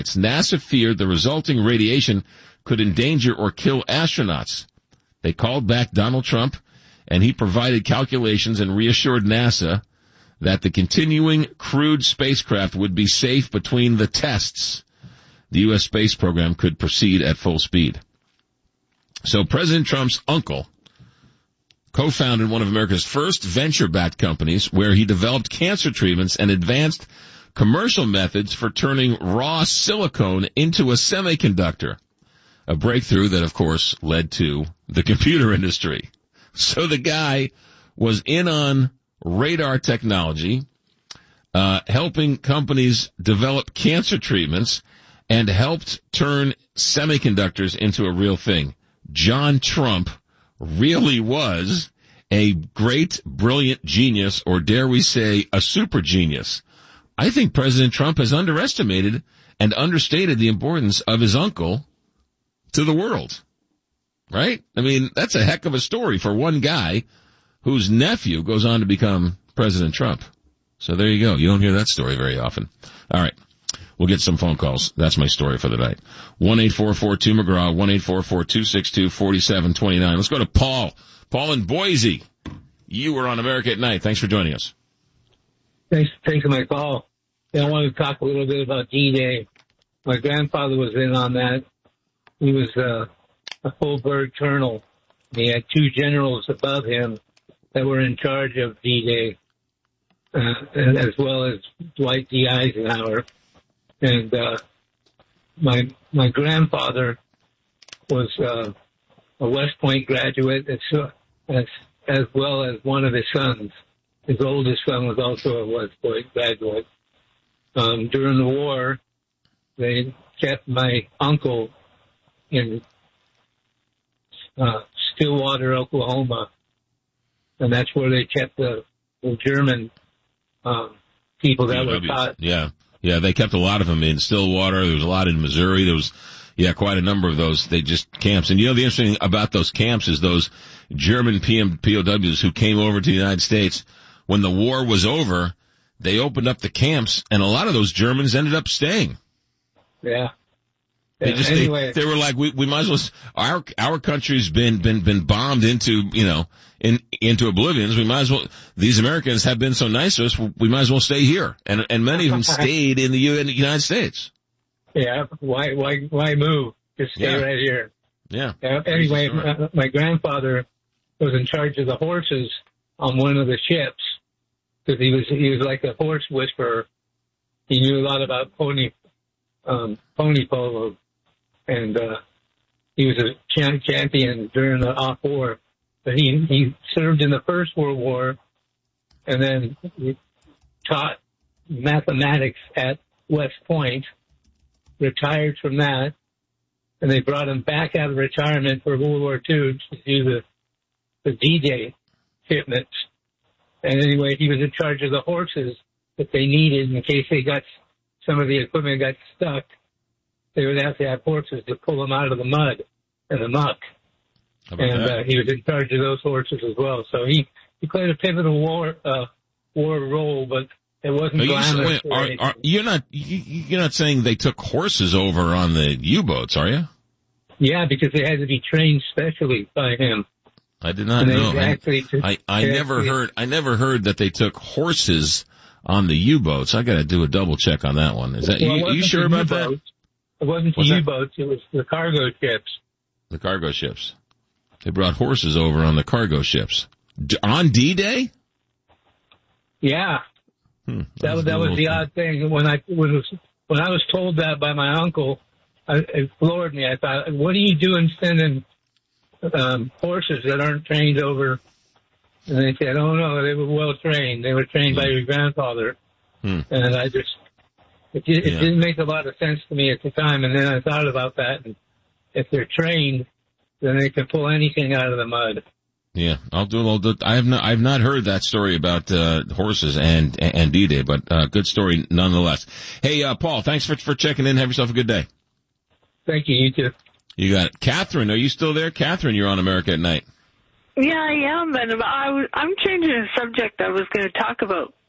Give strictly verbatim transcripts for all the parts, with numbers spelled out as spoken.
NASA feared the resulting radiation could endanger or kill astronauts. They called back Donald Trump, and he provided calculations and reassured NASA that the continuing crewed spacecraft would be safe between the tests. The U S space program could proceed at full speed. So President Trump's uncle co-founded one of America's first venture-backed companies where he developed cancer treatments and advanced commercial methods for turning raw silicone into a semiconductor. A breakthrough that, of course, led to the computer industry. So the guy was in on radar technology, uh, helping companies develop cancer treatments, and helped turn semiconductors into a real thing. John Trump really was a great, brilliant genius, or dare we say, a super genius. I think President Trump has underestimated and understated the importance of his uncle to the world. Right? I mean, that's a heck of a story for one guy whose nephew goes on to become President Trump. So there you go. You don't hear that story very often. All right. We'll get some phone calls. That's my story for the night. one eight four four two McGraw, one eight four four two six two four seven two nine. Let's go to Paul. Paul in Boise. You were on America at Night. Thanks for joining us. Thanks, thanks for my call. I wanted to talk a little bit about D-Day. My grandfather was in on that. He was uh, a full-bird colonel. He had two generals above him that were in charge of D-Day, uh, as well as Dwight D. Eisenhower. And uh, my my grandfather was uh, a West Point graduate, as, as as well as one of his sons. His oldest son was also a West Point graduate. Um, during the war, they kept my uncle in uh, Stillwater, Oklahoma, and that's where they kept the, the German um, people that were taught. Yeah. Yeah, they kept a lot of them in Stillwater. There was a lot in Missouri. There was, yeah, quite a number of those. They just camps. And you know, the interesting thing about those camps is those German P M, P O Ws who came over to the United States, when the war was over, they opened up the camps, and a lot of those Germans ended up staying. Yeah. They just, anyway. they, they were like, we, we might as well, our, our country's been, been, been bombed into, you know, in, into oblivion. We might as well, these Americans have been so nice to us, we might as well stay here. And, and many of them stayed in the, U, in the United States. Yeah. Why, why, why move? Just stay yeah. right here. Yeah. Uh, anyway, my, my grandfather was in charge of the horses on one of the ships because he was, he was like a horse whisperer. He knew a lot about pony, um, pony polo. And, uh, he was a champ- champion during the off war, but he, he served in the First World War and then he taught mathematics at West Point, retired from that, and they brought him back out of retirement for World War Two to do the, the D-Day fitness. And anyway, he was in charge of the horses that they needed in case they got, some of the equipment got stuck. They would have to have horses to pull them out of the mud and the muck. And uh, he was in charge of those horses as well. So he, he played a pivotal war uh, war role, but it wasn't glamorous. You, are, are, you're not you, you're not saying they took horses over on the U-boats, are you? Yeah, because they had to be trained specially by him. I did not know. I, to, I, I never actually, heard. I never heard that they took horses on the U-boats. I got to do a double check on that one. Is that well, you, are you sure about that? It wasn't the U-boats, it was the cargo ships. The cargo ships. They brought horses over on the cargo ships. D- on D-Day? Yeah. Hmm, that was, that was the thing. odd thing. When I, when, was, when I was told that by my uncle, I, it floored me. I thought, what are you doing sending um, horses that aren't trained over? And they said, oh, no, they were well trained. They were trained hmm. by your grandfather. Hmm. And I just... It, it yeah. didn't make a lot of sense to me at the time, and then I thought about that. And if they're trained, then they can pull anything out of the mud. Yeah, I'll do. I'll do I have not. I've not heard that story about uh, horses and and D-Day, but uh, good story nonetheless. Hey, uh, Paul, thanks for for checking in. Have yourself a good day. Thank you. You too. You got it, Catherine. Are you still there, Catherine? You're on America at Night. Yeah, I am, but I was, I'm changing the subject I was going to talk about.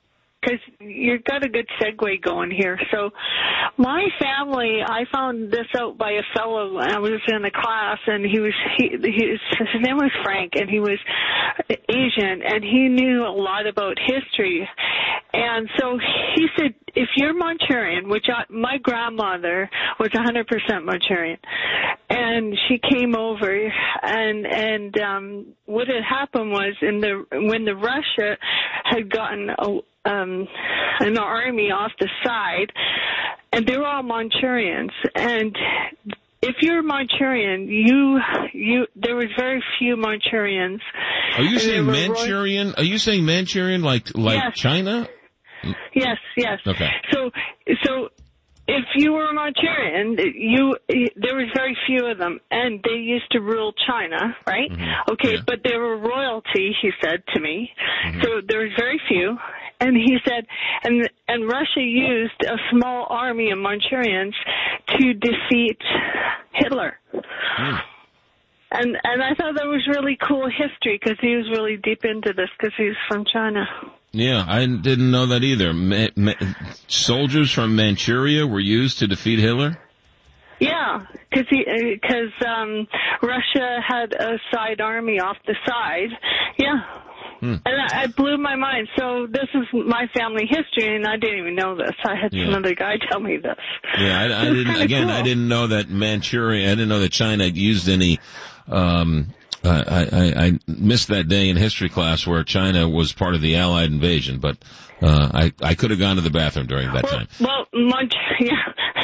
because you've got a good segue going here. So my family, I found this out by a fellow. I was in a class, and he was, he, he, his name was Frank, and he was Asian, and he knew a lot about history. And so he said, if you're Manchurian, which I, my grandmother was one hundred percent Manchurian, and she came over, and and um, what had happened was in the when the Russia had gotten a, um, an army off the side, and they were all Manchurians, and if you're Manchurian, you you there was very few Manchurians. Are you saying Manchurian? Roy- Are you saying Manchurian like like yes. China? Yes, yes. Okay. So, so if you were a Manchurian, you there was very few of them, and they used to rule China, right? Mm-hmm. Okay, yeah. but they were royalty, he said to me. Mm-hmm. So there was very few, and he said, and and Russia used a small army of Manchurians to defeat Hitler. Mm. And and I thought that was really cool history, because he was really deep into this, because he was from China. Yeah, I didn't know that either. Ma- ma- soldiers from Manchuria were used to defeat Hitler? Yeah, because because um, Russia had a side army off the side. Yeah. Hmm. And I, I blew my mind. So this is my family history, and I didn't even know this. I had yeah. some other guy tell me this. Yeah, I, I didn't. Again, cool. I didn't know that Manchuria. I didn't know that China used any. Um, Uh, I, I, I missed that day in history class where China was part of the Allied invasion, but uh, I, I could have gone to the bathroom during that well, time. Well, Manchuria,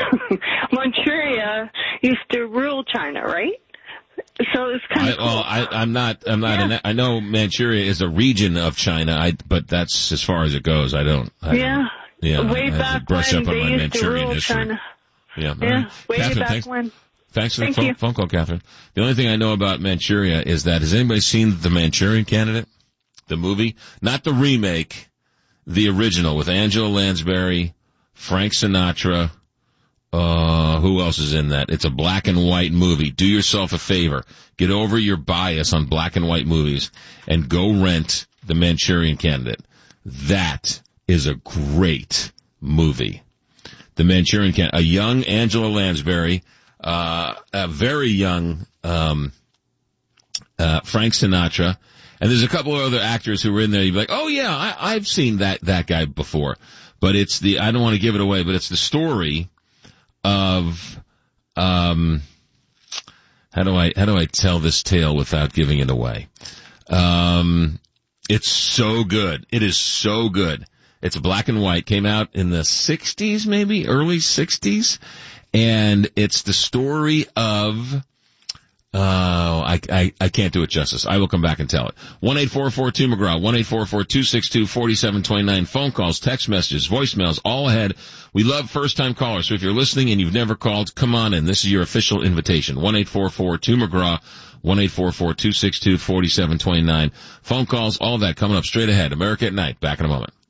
Manchuria used to rule China, right? So it's kind of I, cool. Well, I, I'm not. I'm not. Yeah. An, I know Manchuria is a region of China, I, but that's as far as it goes. I don't. I yeah. Don't, yeah. Way I back brush when up on they my used Manchurian to rule history. China. Yeah. Yeah. Right. Way Catherine, back thanks. when. Thanks for the Thank phone, you. phone call, Catherine. The only thing I know about Manchuria is that, has anybody seen The Manchurian Candidate? The movie? Not the remake, the original with Angela Lansbury, Frank Sinatra, uh, who else is in that? It's a black and white movie. Do yourself a favor. Get over your bias on black and white movies and go rent The Manchurian Candidate. That is a great movie. The Manchurian Candidate. A young Angela Lansbury, uh, a very young, um, uh, Frank Sinatra, and there's a couple of other actors who were in there. You'd be like, oh yeah, I, I've seen that, that guy before. But it's the, I don't want to give it away, but it's the story of, um, how do I, how do I tell this tale without giving it away? Um, it's so good. It is so good. It's black and white. Came out in the sixties, maybe early sixties, and it's the story of. Oh, I, I I can't do it justice. I will come back and tell it. One eight four four two McGraw. One eight four four two six two four seven two nine. Phone calls, text messages, voicemails, all ahead. We love first time callers. So if you're listening and you've never called, come on in. This is your official invitation. One eight four four two McGraw. One eight four four two six two four seven two nine. Phone calls, all that coming up straight ahead. America at Night. Back in a moment.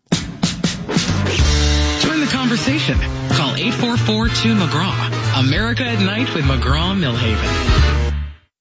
Join the conversation. Call eight four four two McGraw. America at Night with McGraw Millhaven.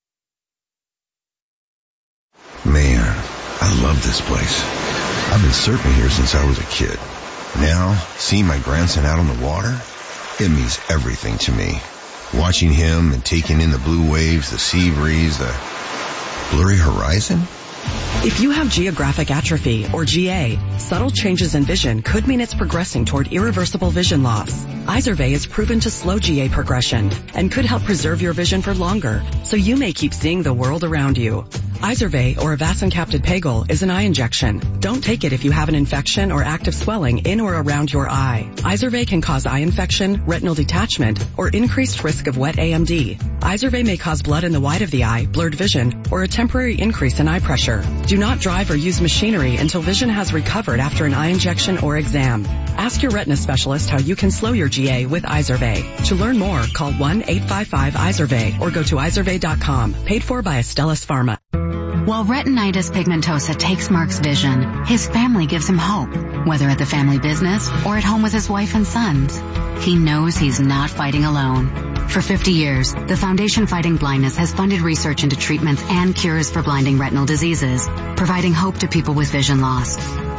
Man, I love this place. I've been surfing here since I was a kid. Now, seeing my grandson out on the water, it means everything to me. Watching him and taking in the blue waves, the sea breeze, the blurry horizon. If you have geographic atrophy, or G A, subtle changes in vision could mean it's progressing toward irreversible vision loss. Izervay is proven to slow G A progression and could help preserve your vision for longer, so you may keep seeing the world around you. Izervay, or avacincaptad pegol, is an eye injection. Don't take it if you have an infection or active swelling in or around your eye. Izervay can cause eye infection, retinal detachment, or increased risk of wet A M D. Izervay may cause blood in the white of the eye, blurred vision, or a temporary increase in eye pressure. Do not drive or use machinery until vision has recovered after an eye injection or exam. Ask your retina specialist how you can slow your G A with Izervay. To learn more, call one eight five five Izervay or go to izervay dot com. Paid for by Astellas Pharma. While retinitis pigmentosa takes Mark's vision, his family gives him hope, whether at the family business or at home with his wife and sons. He knows he's not fighting alone. For fifty years, the Foundation Fighting Blindness has funded research into treatments and cures for blinding retinal diseases, providing hope to people with vision loss.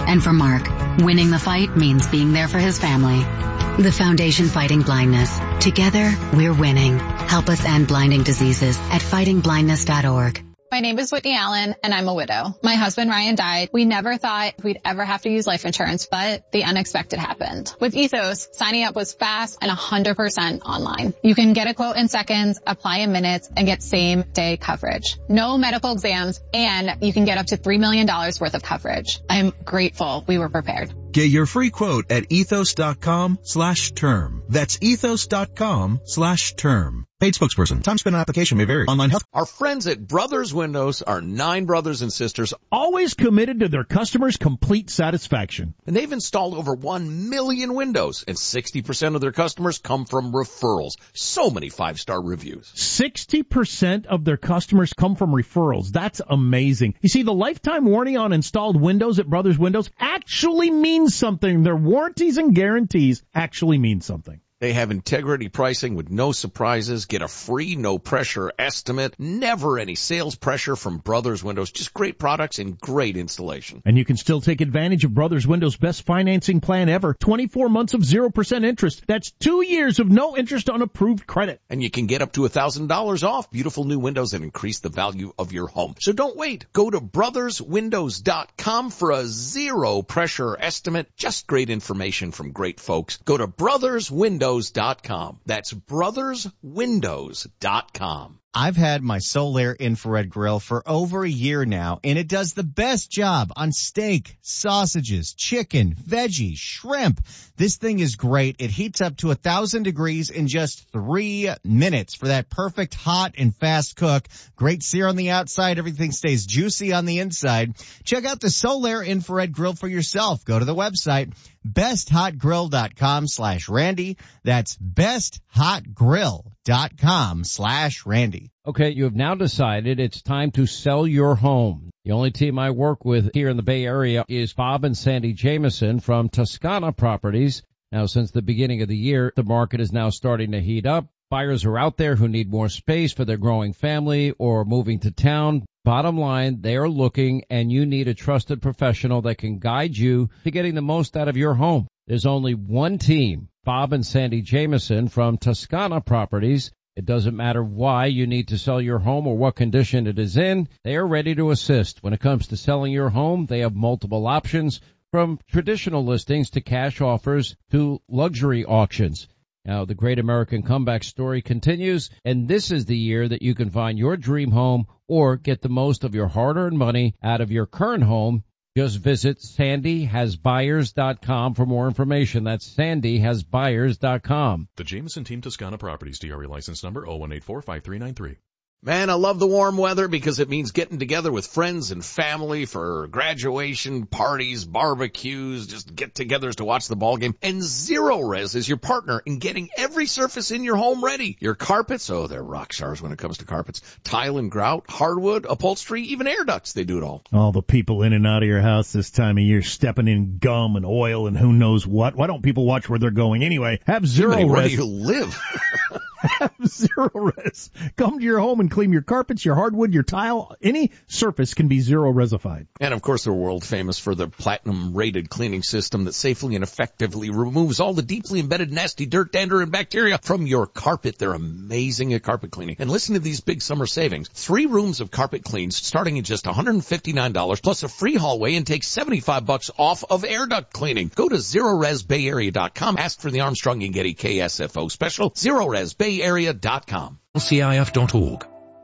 And for Mark, winning the fight means being there for his family. The Foundation Fighting Blindness. Together, we're winning. Help us end blinding diseases at fighting blindness dot org. My name is Whitney Allen, and I'm a widow. My husband, Ryan, died. We never thought we'd ever have to use life insurance, but the unexpected happened. With Ethos, signing up was fast and one hundred percent online. You can get a quote in seconds, apply in minutes, and get same-day coverage. No medical exams, and you can get up to three million dollars worth of coverage. I'm grateful we were prepared. Get your free quote at ethos.com slash term. That's ethos.com slash term. Paid spokesperson. Time spent on application may vary. Online health. Our friends at Brothers Windows are nine brothers and sisters, always committed to their customers' complete satisfaction. And they've installed over one million windows, and sixty percent of their customers come from referrals. So many five-star reviews. sixty percent of their customers come from referrals. That's amazing. You see, the lifetime warranty on installed windows at Brothers Windows actually means something. Their warranties and guarantees actually mean something. They have integrity pricing with no surprises. Get a free, no-pressure estimate. Never any sales pressure from Brothers Windows. Just great products and great installation. And you can still take advantage of Brothers Windows' best financing plan ever. twenty-four months of zero percent interest. That's two years of no interest on approved credit. And you can get up to one thousand dollars off beautiful new windows and increase the value of your home. So don't wait. Go to brothers windows dot com for a zero-pressure estimate. Just great information from great folks. Go to brothers windows dot com. That's brothers windows dot com. I've had my Solaire infrared grill for over a year now, and it does the best job on steak, sausages, chicken, veggies, shrimp. This thing is great. It heats up to a thousand degrees in just three minutes for that perfect hot and fast cook. Great sear on the outside. Everything stays juicy on the inside. Check out the Solaire infrared grill for yourself. Go to the website, best hot grill dot com slash Randy. That's best hot grill dot com slash Randy. Okay, you have now decided it's time to sell your home. The only team I work with here in the Bay Area is Bob and Sandy Jameson from Toscana Properties. Now, since the beginning of the year, the market is now starting to heat up. Buyers are out there who need more space for their growing family or moving to town. Bottom line, they are looking, and you need a trusted professional that can guide you to getting the most out of your home. There's only one team, Bob and Sandy Jameson from Toscana Properties. It doesn't matter why you need to sell your home or what condition it is in. They are ready to assist. When it comes to selling your home, they have multiple options, from traditional listings to cash offers to luxury auctions. Now, the Great American Comeback story continues, and this is the year that you can find your dream home or get the most of your hard-earned money out of your current home. Just visit sandy has buyers dot com for more information. That's sandy has buyers dot com. The Jameson Team Toscana Properties, D R E license number oh one eight four five three nine three. Man, I love the warm weather because it means getting together with friends and family for graduation parties, barbecues, just get-togethers to watch the ball game. And Zero Res is your partner in getting every surface in your home ready. Your carpets, oh, they're rock stars when it comes to carpets. Tile and grout, hardwood, upholstery, even air ducts, they do it all. All the people in and out of your house this time of year stepping in gum and oil and who knows what. Why don't people watch where they're going anyway? Have Zero Res. Where do you live? Have Zero Res. Come to your home and clean your carpets, your hardwood, your tile. Any surface can be Zero Resified. And, of course, they're world famous for their platinum-rated cleaning system that safely and effectively removes all the deeply embedded nasty dirt, dander, and bacteria from your carpet. They're amazing at carpet cleaning. And listen to these big summer savings. Three rooms of carpet cleans starting at just one hundred fifty-nine dollars plus a free hallway and take seventy-five bucks off of air duct cleaning. Go to zero res bay area dot com. Ask for the Armstrong and Getty K S F O special. zero res bay area dot com. L C I F dot org.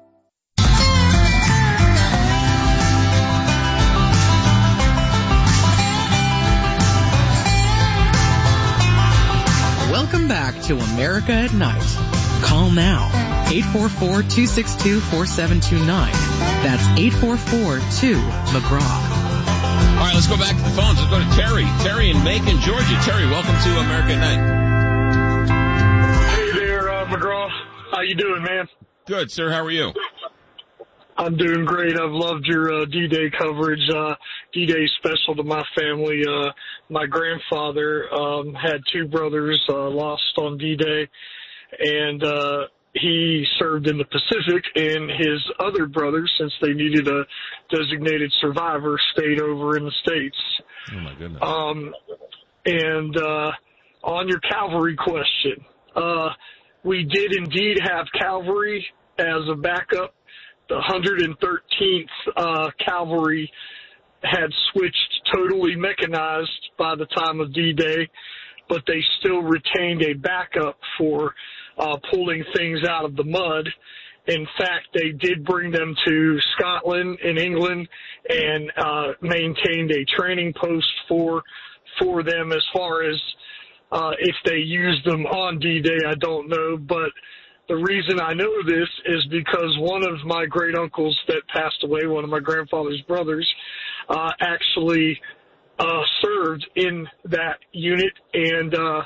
Welcome back to America at Night. Call now, eight four four, two six two, four seven two nine. That's eight four four, two, McGraw. All right, let's go back to the phones. Let's go to Terry. Terry in Macon, Georgia. Terry, welcome to America at Night. Hey there, uh, McGraw. How you doing, man? Good, sir. How are you? I'm doing great. I've loved your uh, D-Day coverage. Uh, D-Day special to my family. Uh, my grandfather um, had two brothers uh, lost on D-Day, and uh, he served in the Pacific, and his other brothers, since they needed a designated survivor, stayed over in the States. Oh, my goodness. Um, and uh, on your cavalry question, uh, we did indeed have cavalry as a backup. The one hundred thirteenth uh, Cavalry had switched totally mechanized by the time of D-Day, but they still retained a backup for uh, pulling things out of the mud. In fact, they did bring them to Scotland and England and uh, maintained a training post for for them. As far as uh, if they used them on D-Day, I don't know, but the reason I know this is because one of my great uncles that passed away, one of my grandfather's brothers, uh, actually uh, served in that unit, and uh,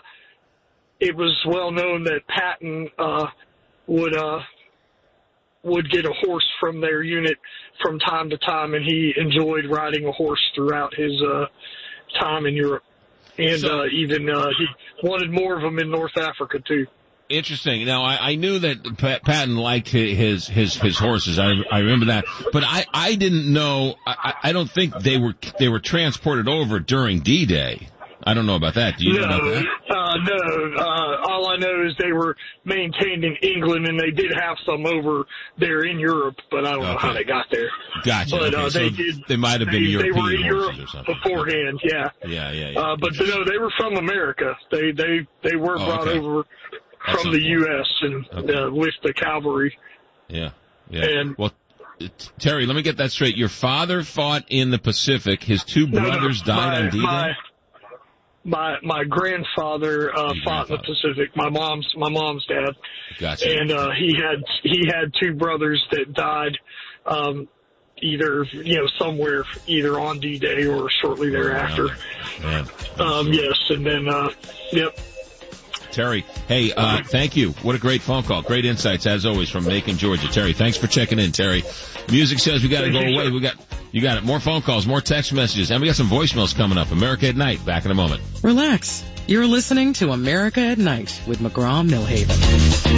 it was well known that Patton uh, would uh, would get a horse from their unit from time to time, and he enjoyed riding a horse throughout his uh, time in Europe, and So- uh, even uh, he wanted more of them in North Africa too. Interesting. Now, I, I knew that Pat, Patton liked his his his horses. I I remember that, but I I didn't know. I I don't think they were they were transported over during D-Day. I don't know about that. Do you no, know about that? Uh, no. Uh, all I know is they were maintained in England, and they did have some over there in Europe, but I don't know how they got there. Gotcha. But Okay, uh, so they did. they might have been they, European they were in horses Europe or something. beforehand. Yeah. Yeah, yeah, yeah. Uh, but no, they were from America. They they they were Oh, brought okay. over At from some the point. U S and Okay. uh, with the cavalry. Yeah, yeah. And- well, t- Terry, let me get that straight. Your father fought in the Pacific. His two No, no, brothers died my, on D-Day. My, my my grandfather uh, Your fought in the Pacific. My mom's my mom's dad. Gotcha. And uh, he had he had two brothers that died, um, either you know somewhere either on D-Day or shortly thereafter. Man. Um, yes, and then uh, yep. Terry, hey, uh, thank you. What a great phone call. Great insights, as always, from Macon, Georgia. Terry, thanks for checking in, Terry. Music says we got to go Thank you, away. sir. We got, you got it. More phone calls, more text messages, and we got some voicemails coming up. America at Night. Back in a moment. Relax. You're listening to America at Night with McGraw Millhaven.